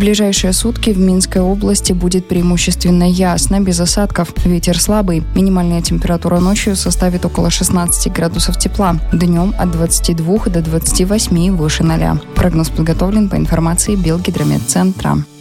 ближайшие сутки в Минской области будет преимущественно ясно, без осадков. Ветер слабый. Минимальная температура ночью составит около 16 градусов тепла. Днем от 22 до 28 выше 0. Прогноз подготовлен по информации Белгидрометцентра.